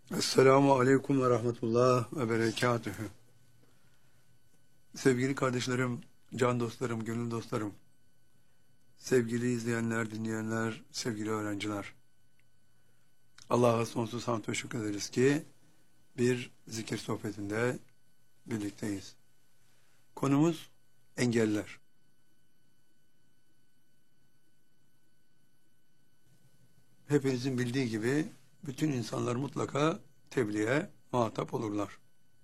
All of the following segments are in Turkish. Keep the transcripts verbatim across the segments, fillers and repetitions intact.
Esselamu Aleyküm ve Rahmetullah ve Berekatühü. Sevgili kardeşlerim, can dostlarım, gönül dostlarım, sevgili izleyenler, dinleyenler, sevgili öğrenciler. Allah'a sonsuz hamd ve şükür ederiz ki bir zikir sohbetinde birlikteyiz. Konumuz engeller. Hepinizin bildiği gibi bütün insanlar mutlaka tebliğe muhatap olurlar.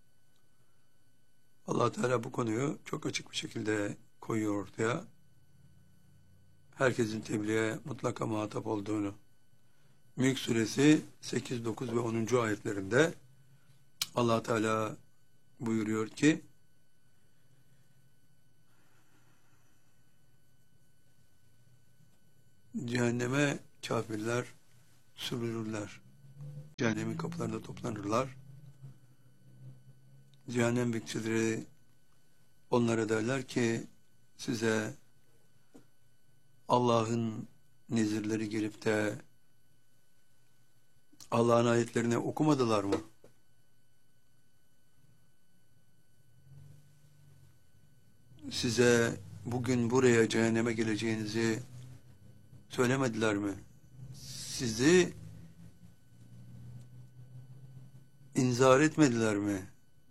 Allah Teala bu konuyu çok açık bir şekilde koyuyor ortaya. Herkesin tebliğe mutlaka muhatap olduğunu. Mülk suresi sekiz, dokuz ve onuncu ayetlerinde Allah Teala buyuruyor ki cehenneme kafirler sürülürler. Cehennemin kapılarında toplanırlar. Cehennem bekçileri onlara derler ki size Allah'ın nezirleri gelip de Allah'ın ayetlerini okumadılar mı? Size bugün buraya cehenneme geleceğinizi söylemediler mi? Sizi inzar etmediler mi?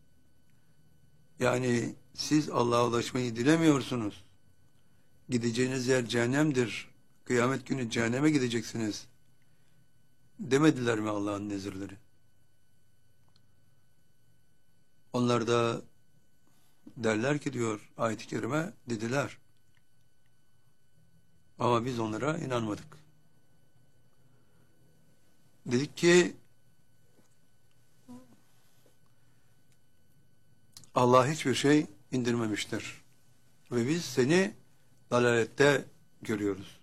Yani siz Allah'a ulaşmayı dilemiyorsunuz. Gideceğiniz yer cehennemdir. Kıyamet günü cehenneme gideceksiniz. Demediler mi Allah'ın nezirleri? Onlar da derler ki diyor ayet-i kerime, dediler. Ama biz onlara inanmadık. Dedik ki Allah hiçbir şey indirmemiştir. Ve biz seni dalalette görüyoruz.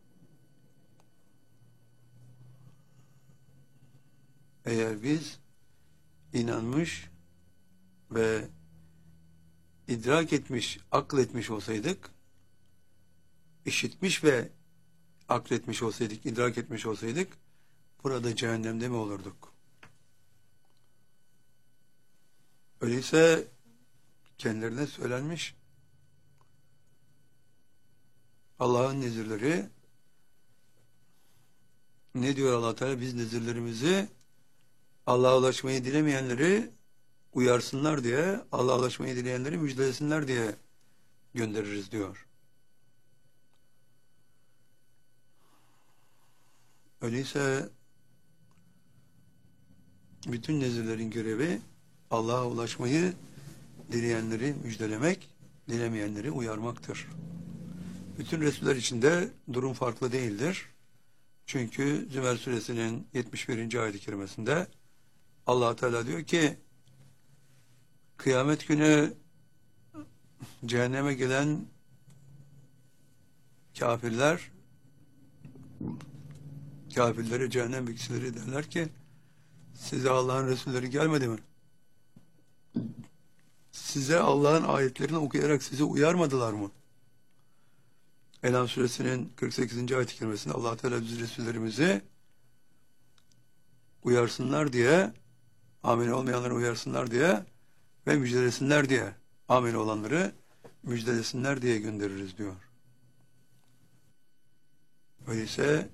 Eğer biz inanmış ve idrak etmiş, akletmiş olsaydık, işitmiş ve akletmiş olsaydık, idrak etmiş olsaydık, burada cehennemde mi olurduk? Öyleyse kendilerine söylenmiş. Allah'ın nezirleri ne diyor Allah Teala? Biz nezirlerimizi Allah'a ulaşmayı dilemeyenleri uyarsınlar diye, Allah'a ulaşmayı dileyenleri müjdelesinler diye göndeririz diyor. Öyleyse bütün nezirlerin görevi Allah'a ulaşmayı dileyenleri müjdelemek, dilemeyenleri uyarmaktır. Bütün Resuller içinde durum farklı değildir. Çünkü Zümer suresinin yetmiş birinci ayet-i kerimesinde Allah Teala diyor ki kıyamet günü cehenneme gelen kafirler kafirlere cehennem bekçileri derler ki size Allah'ın Resulleri gelmedi mi? Size Allah'ın ayetlerini okuyarak sizi uyarmadılar mı? En'am suresinin kırk sekizinci ayet-i kerimesinde Allah Teala biz Resullerimizi uyarsınlar diye, amin olmayanları uyarsınlar diye ve müjdelesinler diye, amin olanları müjdelesinler diye göndeririz diyor. Öyleyse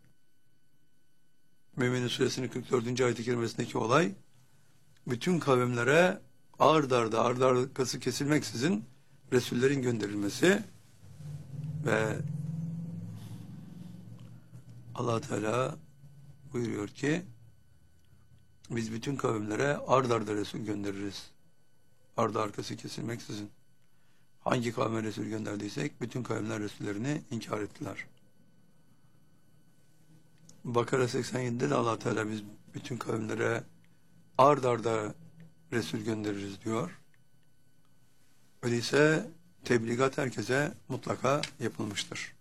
Mü'minin suresinin kırk dördüncü ayet-i kerimesindeki olay bütün kavimlere ard arda, ard arkası kesilmeksizin Resullerin gönderilmesi ve Allah Teala buyuruyor ki biz bütün kavimlere ard arda Resul göndeririz. Ard arkası kesilmeksizin. Hangi kavme Resul gönderdiysek bütün kavimler Resullerini inkar ettiler. Bakara seksen yedide de Allah Teala biz bütün kavimlere ard arda Resul göndeririz diyor. Öyleyse tebligat herkese mutlaka yapılmıştır.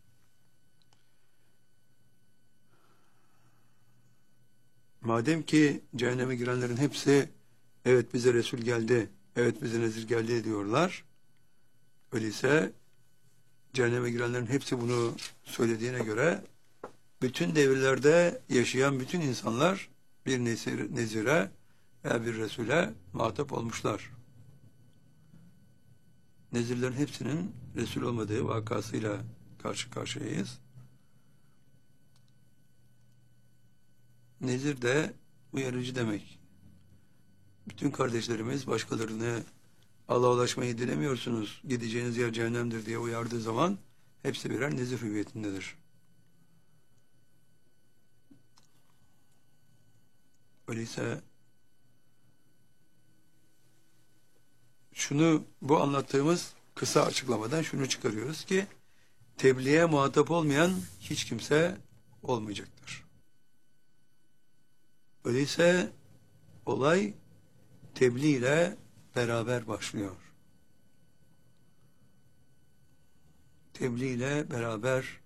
Madem ki cehenneme girenlerin hepsi evet bize Resul geldi, evet bize nezir geldi diyorlar. Öyleyse cehenneme girenlerin hepsi bunu söylediğine göre bütün devirlerde yaşayan bütün insanlar bir nezir, nezire veya bir Resul'e muhatap olmuşlar. Nezirlerin hepsinin Resul olmadığı vakasıyla karşı karşıyayız. Nezir de uyarıcı demek. Bütün kardeşlerimiz başkalarını Allah'a ulaşmayı dilemiyorsunuz, gideceğiniz yer cehennemdir diye uyardığı zaman hepsi birer nezir hüviyetindedir. Öyleyse şunu, bu anlattığımız kısa açıklamadan şunu çıkarıyoruz ki tebliğe muhatap olmayan hiç kimse olmayacaktır. Öyleyse olay tebliğ ile beraber başlıyor. Tebliğ ile beraber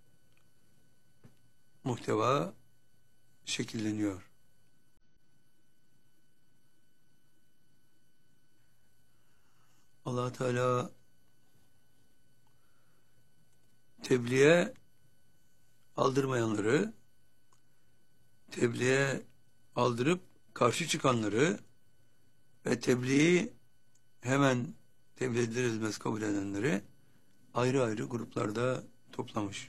muhteva şekilleniyor. Allah Teala tebliğe aldırmayanları, tebliğe aldırıp karşı çıkanları ve tebliği hemen tebliğ edilir edilmez kabul edenleri ayrı ayrı gruplarda toplamış.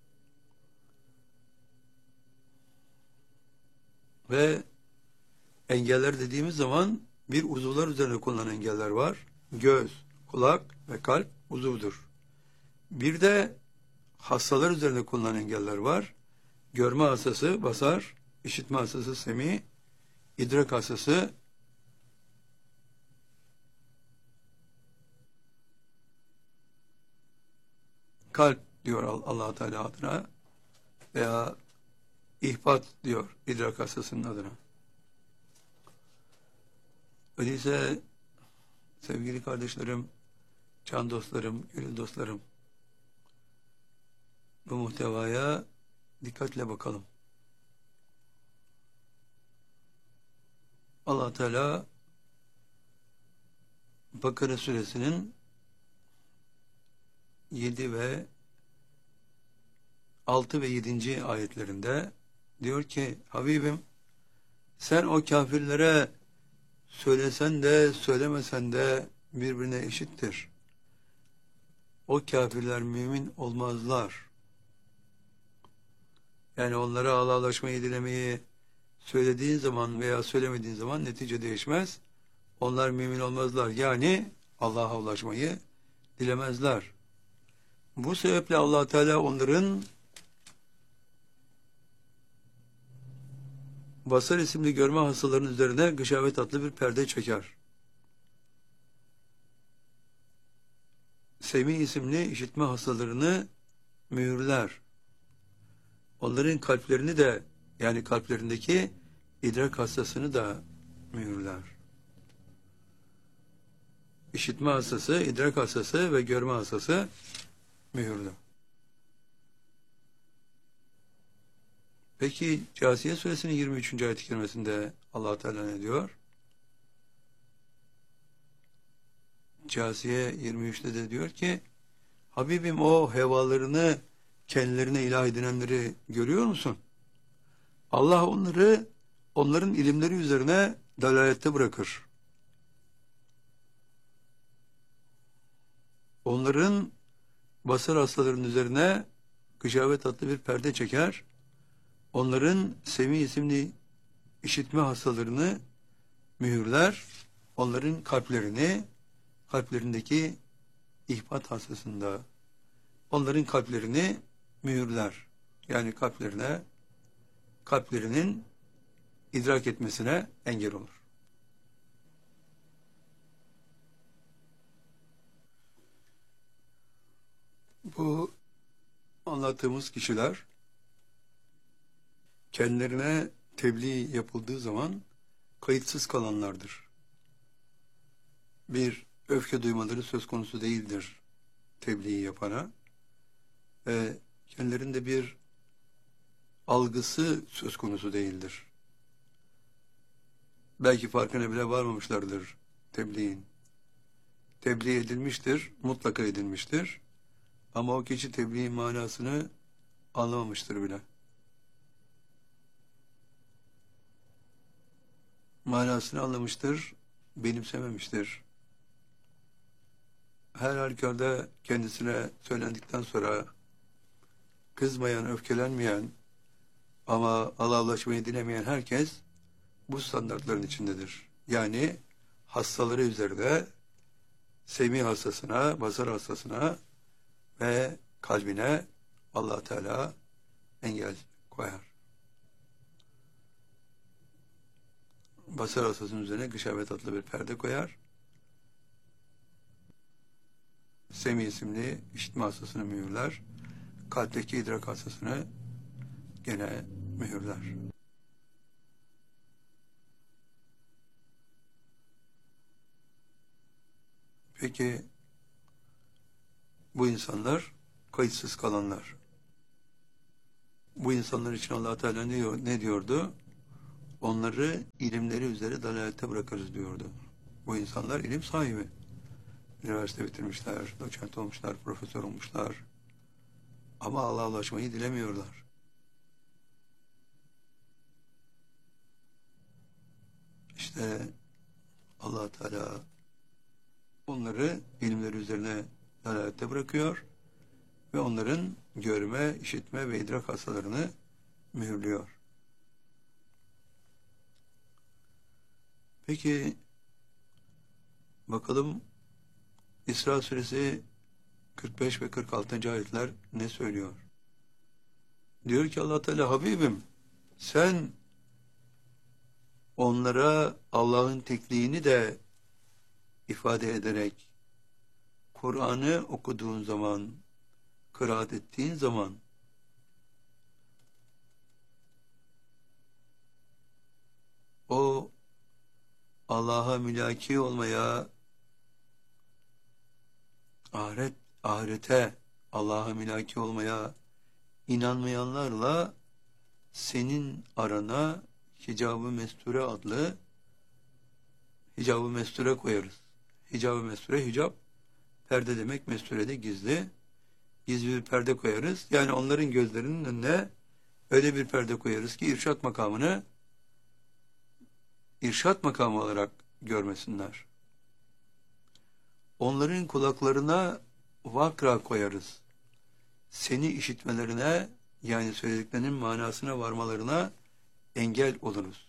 Ve engeller dediğimiz zaman bir uzuvlar üzerine konulan engeller var. Göz, kulak ve kalp uzuvdur. Bir de hastalar üzerine konulan engeller var. Görme hastası basar, işitme hastası semi, idrak hastası kalp diyor Allah Teala adına veya ihbat diyor idrak hastasının adına. Öyleyse sevgili kardeşlerim, can dostlarım, gönül dostlarım, bu muhtevaya dikkatle bakalım. Allah Teala Bakara suresinin yedi ve altı ve yedinci ayetlerinde diyor ki Habibim sen o kafirlere söylesen de söylemesen de birbirine eşittir. O kafirler mümin olmazlar. Yani onlara Allah'laşmayı dilemeyi söylediğin zaman veya söylemediğin zaman netice değişmez. Onlar mümin olmazlar. Yani Allah'a ulaşmayı dilemezler. Bu sebeple Allah Teala onların basar isimli görme hastalarının üzerine gışavet adlı bir perde çeker. Semi isimli işitme hastalarını mühürler. Onların kalplerini de, yani kalplerindeki idrak hastasını da mühürler. İşitme hastası, idrak hastası ve görme hastası mühürlü. Peki Câsiye suresinin yirmi üçüncü ayet-i kerimesinde Allah Teala ne diyor? Câsiye yirmi üçte de diyor ki Habibim o hevalarını kendilerine ilah edinenleri görüyor musun? Allah onları onların ilimleri üzerine dalalette bırakır. Onların basar hastalarının üzerine gışavet adlı bir perde çeker. Onların semi isimli işitme hastalarını mühürler. Onların kalplerini, kalplerindeki ihbat hastasında onların kalplerini mühürler. Yani kalplerine, kalplerinin idrak etmesine engel olur. Bu anlattığımız kişiler kendilerine tebliğ yapıldığı zaman kayıtsız kalanlardır. Bir öfke duymaları söz konusu değildir tebliği yapana ve kendilerinde bir algısı söz konusu değildir. Belki farkına bile varmamışlardır tebliğin. Tebliğ edilmiştir, mutlaka edilmiştir. Ama o kişi tebliğin manasını anlamamıştır bile. manasını anlamıştır, benimsememiştir. Her halükarda kendisine söylendikten sonra kızmayan, öfkelenmeyen ama Allah'laşmayı dilemeyen herkes bu standartların içindedir. Yani hastaları üzerinde semî hastasına, basar hastasına ve kalbine Allah Teala engel koyar. Basar hastasının üzerine gışavet adlı bir perde koyar. Semî isimli işitme hastasını mühürler. Kalpteki idrak hastasını gene mühürler. Peki bu insanlar kayıtsız kalanlar. Bu insanlar için Allah Teala ne, diyor, ne diyordu? Onları ilimleri üzere dalalette bırakırız diyordu. Bu insanlar ilim sahibi. Üniversite bitirmişler, doçent olmuşlar, profesör olmuşlar. Ama Allah'a ulaşmayı dilemiyorlar. İşte Allah Teala onları ilimleri üzerine dalalette bırakıyor ve onların görme, işitme ve idrak hastalarını mühürlüyor. Peki bakalım İsra suresi kırk beş ve kırk altıncı ayetler ne söylüyor? Diyor ki Allah Teala, Habibim sen onlara Allah'ın tekliğini de ifade ederek Kur'an'ı okuduğun zaman, kıraat ettiğin zaman o Allah'a mülaki olmaya, ahiret, ahirete Allah'a mülaki olmaya inanmayanlarla senin arana hicab-ı mesture adlı hicab-ı mesture koyarız. Hicab-ı mesture, hicab, perde demek, mesture de gizli. Gizli bir perde koyarız. Yani onların gözlerinin önüne öyle bir perde koyarız ki irşat makamını irşat makamı olarak görmesinler. Onların kulaklarına vakra koyarız. Seni işitmelerine, yani söylediklerinin manasına varmalarına engel oluruz.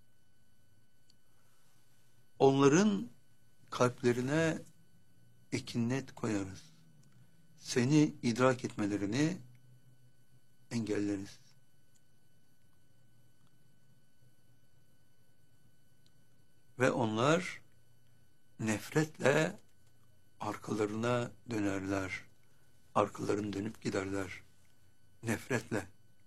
Onların kalplerine ekinnet koyarız. Seni idrak etmelerini engelleriz. Ve onlar nefretle arkalarına dönerler. Arkalarını dönüp giderler. Nefretle.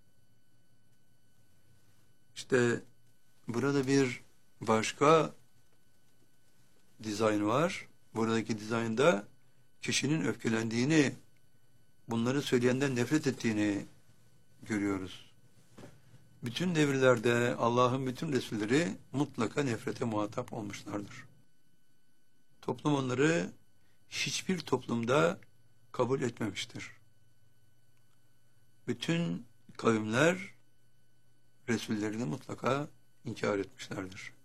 İşte burada bir başka dizayn var. Buradaki dizaynda kişinin öfkelendiğini, bunları söyleyenden nefret ettiğini görüyoruz. Bütün devirlerde Allah'ın bütün Resulleri mutlaka nefrete muhatap olmuşlardır. Toplum onları hiçbir toplumda kabul etmemiştir. Bütün kavimler Resullerini mutlaka inkar etmişlerdir.